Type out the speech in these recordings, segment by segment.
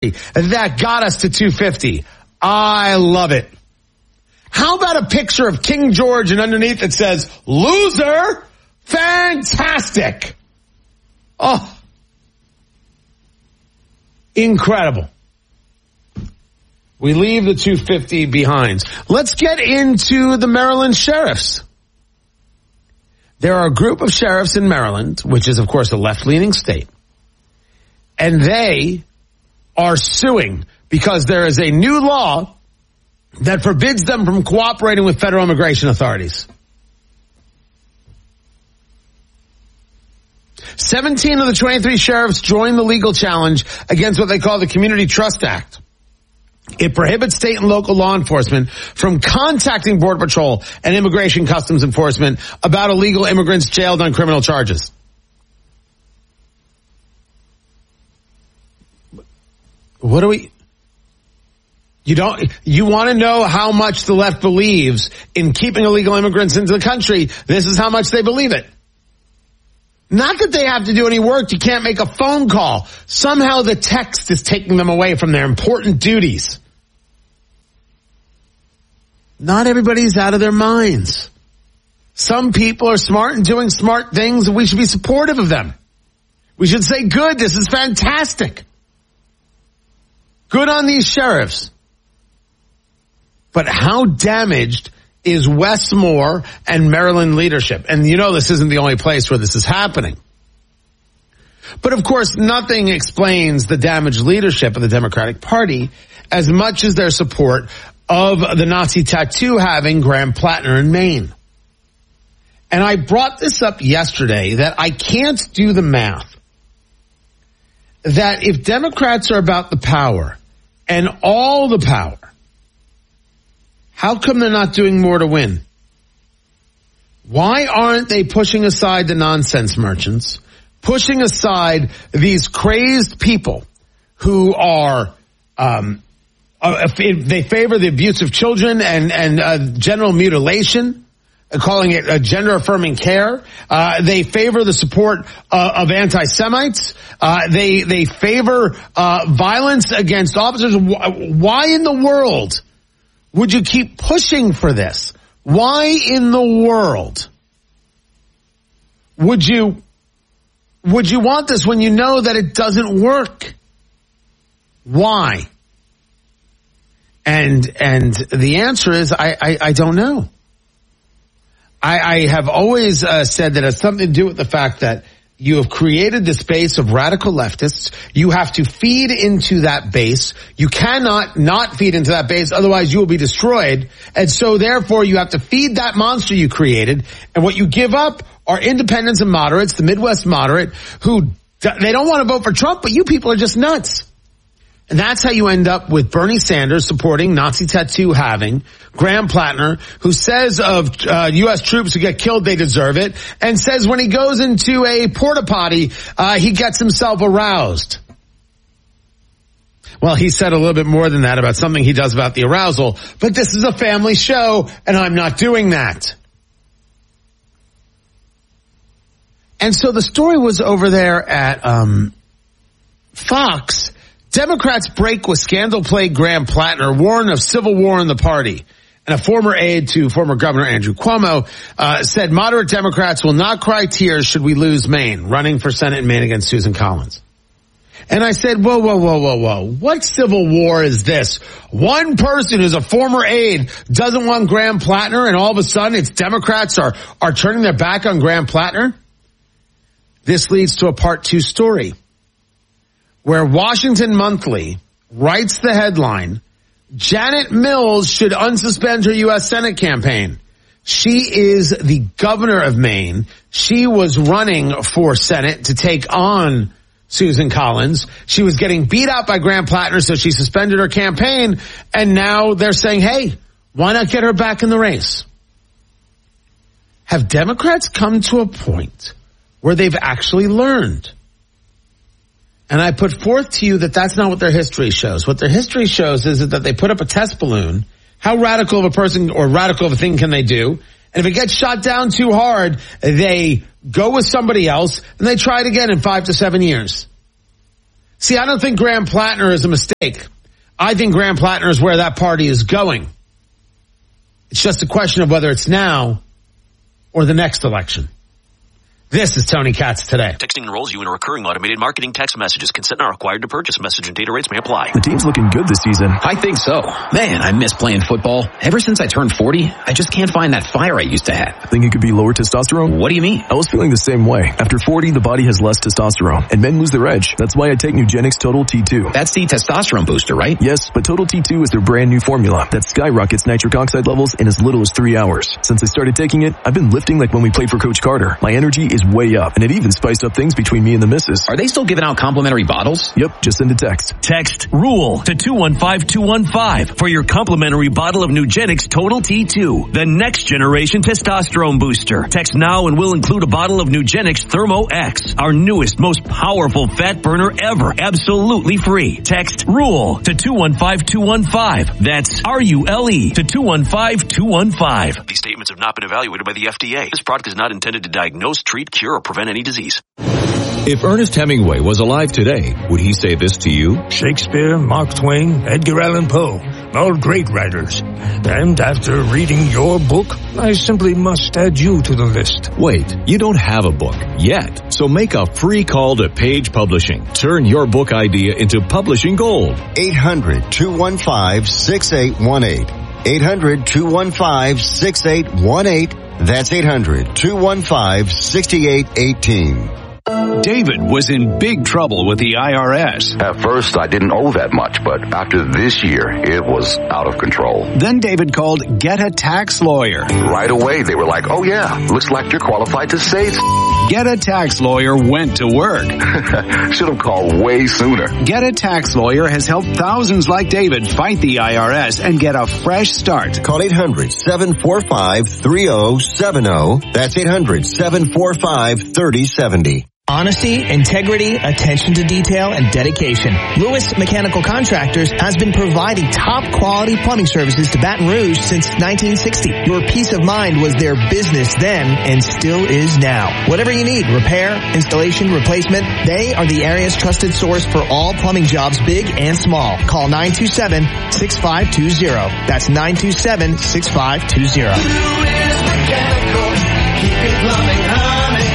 that got us to 250. I love it. How about a picture of King George and underneath it says, loser? Fantastic. Oh, incredible. We leave the 250 behind. Let's get into the Maryland sheriffs. There are a group of sheriffs in Maryland, which is, of course, a left-leaning state, and they are suing because there is a new law that forbids them from cooperating with federal immigration authorities. 17 of the 23 sheriffs joined the legal challenge against what they call the Community Trust Act. It prohibits state and local law enforcement from contacting Border Patrol and Immigration Customs Enforcement about illegal immigrants jailed on criminal charges. What do we... You want to know how much the left believes in keeping illegal immigrants into the country? This is how much they believe it. Not that they have to do any work. You can't make a phone call. Somehow the text is taking them away from their important duties. Not everybody's out of their minds. Some people are smart and doing smart things, and we should be supportive of them. We should say, good, this is fantastic. Good on these sheriffs. But how damaged is Westmore and Maryland leadership? And you know this isn't the only place where this is happening. But of course, nothing explains the damaged leadership of the Democratic Party as much as their support of the Nazi tattoo having Graham Plattner in Maine. And I brought this up yesterday that I can't do the math. That if Democrats are about the power and all the power, how come they're not doing more to win? Why aren't they pushing aside the nonsense merchants, pushing aside these crazed people who are, they favor the abuse of children and general mutilation, calling it gender-affirming care. They favor the support of anti-Semites. They favor violence against officers. Why in the world would you keep pushing for this? Why in the world would you want this when you know that it doesn't work? Why? And the answer is I don't know. I have always said that it has something to do with the fact that you have created this base of radical leftists. You have to feed into that base. You cannot not feed into that base, otherwise you will be destroyed. And so therefore you have to feed that monster you created. And what you give up are independents and moderates, the Midwest moderate, who they don't want to vote for Trump, but you people are just nuts. And that's how you end up with Bernie Sanders supporting Nazi tattoo having Graham Plattner, who says of U.S. troops who get killed they deserve it, and says when he goes into a porta potty he gets himself aroused. Well, he said a little bit more than that about something he does about the arousal, but this is a family show and I'm not doing that. And so the story was over there at Fox. Democrats break with scandal-plagued Graham Plattner, warn of civil war in the party. And a former aide to former Governor Andrew Cuomo said moderate Democrats will not cry tears should we lose Maine, running for Senate in Maine against Susan Collins. And I said, whoa. What civil war is this? One person who's a former aide doesn't want Graham Plattner, and all of a sudden it's Democrats are turning their back on Graham Plattner? This leads to a part 2 story, where Washington Monthly writes the headline, Janet Mills should unsuspend her U.S. Senate campaign. She is the governor of Maine. She was running for Senate to take on Susan Collins. She was getting beat out by Graham Plattner, so she suspended her campaign, and now they're saying, hey, why not get her back in the race? Have Democrats come to a point where they've actually learned? And I put forth to you that that's not what their history shows. What their history shows is that they put up a test balloon. How radical of a person or radical of a thing can they do? And if it gets shot down too hard, they go with somebody else and they try it again in 5 to 7 years. See, I don't think Graham Plattner is a mistake. I think Graham Plattner is where that party is going. It's just a question of whether it's now or the next election. This is Tony Katz Today. Texting enrolls you in a recurring automated marketing text messages. Consent not required to purchase. Message and data rates may apply. The team's looking good this season. I think so. Man, I miss playing football. Ever since I turned 40, I just can't find that fire I used to have. Think it could be lower testosterone? What do you mean? I was feeling the same way. After 40, the body has less testosterone, and men lose their edge. That's why I take Nugenix Total T2. That's the testosterone booster, right? Yes, but Total T2 is their brand new formula that skyrockets nitric oxide levels in as little as 3 hours. Since I started taking it, I've been lifting like when we played for Coach Carter. My energy is way up, and it even spiced up things between me and the missus. Are they still giving out complimentary bottles? Yep, just send a text. Text RULE to 215-215 for your complimentary bottle of Nugenix Total T2, the next generation testosterone booster. Text now and we'll include a bottle of Nugenix Thermo X, our newest, most powerful fat burner ever, absolutely free. Text RULE to 215-215. That's RULE to 215-215. These statements have not been evaluated by the FDA. This product is not intended to diagnose, treat, cure, or prevent any disease. If Ernest Hemingway was alive today, would he say this to you? Shakespeare, Mark Twain, Edgar Allan Poe, all great writers. And after reading your book, I simply must add you to the list. Wait, you don't have a book yet, so make a free call to Page Publishing. Turn your book idea into publishing gold. 800-215-6818. 800-215-6818. That's 800-215-6818. David was in big trouble with the IRS. At first, I didn't owe that much, but after this year, it was out of control. Then David called Get a Tax Lawyer. Right away, they were like, oh yeah, looks like you're qualified to say Get a Tax Lawyer went to work. Should have called way sooner. Get a Tax Lawyer has helped thousands like David fight the IRS and get a fresh start. Call 800-745-3070. That's 800-745-3070. Honesty, integrity, attention to detail, and dedication. Lewis Mechanical Contractors has been providing top quality plumbing services to Baton Rouge since 1960. Your peace of mind was their business then and still is now. Whatever you need, repair, installation, replacement, they are the area's trusted source for all plumbing jobs, big and small. Call 927-6520. That's 927-6520. Lewis Mechanical, keep your plumbing humming.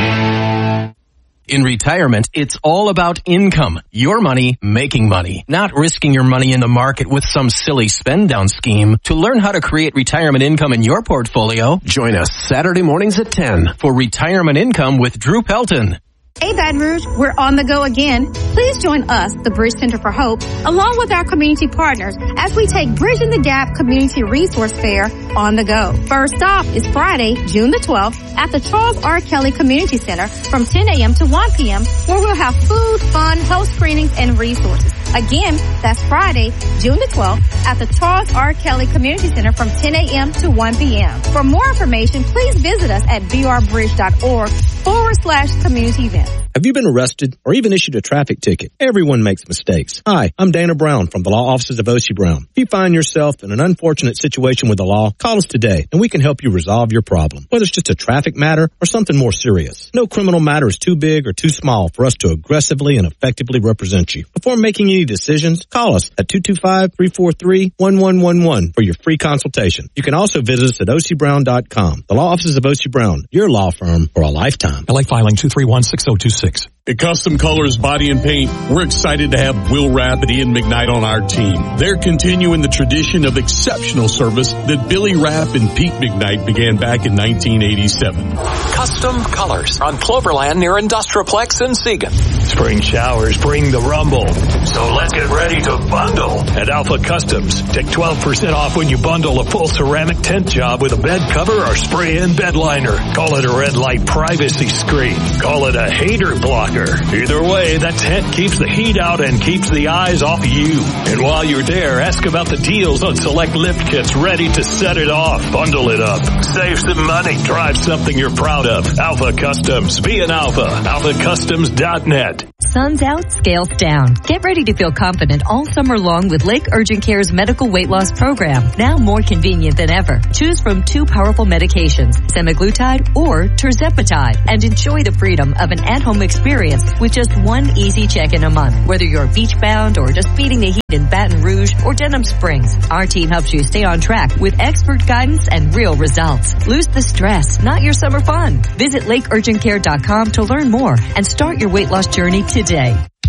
In retirement, it's all about income. Your money making money, not risking your money in the market with some silly spend down scheme. To learn how to create retirement income in your portfolio, join us Saturday mornings at 10 for Retirement Income with Drew Pelton. Hey Baton Rouge, we're on the go again. Please join us, the Bridge Center for Hope, along with our community partners as we take Bridging the Gap Community Resource Fair on the go. First stop is Friday, June the 12th at the Charles R. Kelly Community Center from 10 a.m. to 1 p.m. where we'll have food, fun, health screenings, and resources. Again, that's Friday, June the 12th at the Charles R. Kelly Community Center from 10 a.m. to 1 p.m. For more information, please visit us at brbridge.org/community events. Have you been arrested or even issued a traffic ticket? Everyone makes mistakes. Hi, I'm Dana Brown from the law offices of O.C. Brown. If you find yourself in an unfortunate situation with the law, call us today and we can help you resolve your problem. Whether it's just a traffic matter or something more serious. No criminal matter is too big or too small for us to aggressively and effectively represent you. Before making any decisions, call us at 225-343-1111 for your free consultation. You can also visit us at ocbrown.com. The law offices of O.C. Brown, your law firm for a lifetime. LA filing 231-6026. At Custom Colors Body and Paint, we're excited to have Will Rapp and Ian McKnight on our team. They're continuing the tradition of exceptional service that Billy Rapp and Pete McKnight began back in 1987. Custom Colors on Cloverland near Industrialplex in Seagan. Spring showers bring the rumble, so let's get ready to bundle. At Alpha Customs, take 12% off when you bundle a full ceramic tent job with a bed cover or spray-in bed liner. Call it a red light privacy screen. Call it a hater blocker. Either way, that tent keeps the heat out and keeps the eyes off you. And while you're there, ask about the deals on select lift kits ready to set it off. Bundle it up. Save some money. Drive something you're proud of. Alpha Customs. Be an Alpha. AlphaCustoms.net. sun's out, scales down. Get ready to feel confident all summer long with Lake Urgent Care's medical weight loss program, now more convenient than ever. Choose from 2 powerful medications, semaglutide or tirzepatide, and enjoy the freedom of an at-home experience with just 1 easy check-in a month. Whether you're beach-bound or just beating the heat in Baton Rouge or Denham Springs, our team helps you stay on track with expert guidance and real results. Lose the stress, not your summer fun. Visit LakeUrgentCare.com to learn more and start your weight loss journey today.